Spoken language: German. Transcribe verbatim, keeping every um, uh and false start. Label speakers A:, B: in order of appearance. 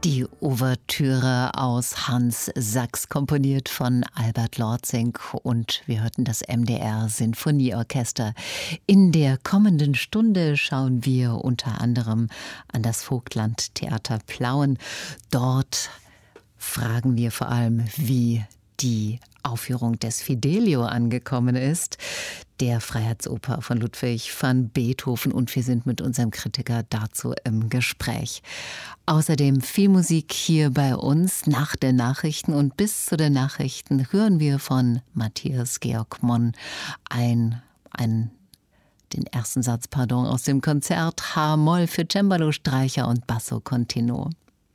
A: Die Ouvertüre aus Hans Sachs, komponiert von Albert Lortzing, und wir hörten das M D R Sinfonieorchester. In der kommenden Stunde schauen wir unter anderem an das Vogtlandtheater Plauen. Dort fragen wir vor allem, wie die Aufführung des Fidelio angekommen ist, der Freiheitsoper von Ludwig van Beethoven, und wir sind mit unserem Kritiker dazu im Gespräch. Außerdem viel Musik hier bei uns nach den Nachrichten, und bis zu den Nachrichten hören wir von Matthias Georg Monn ein, ein den ersten Satz, pardon, aus dem Konzert H-Moll für Cembalo, Streicher und Basso Continuo.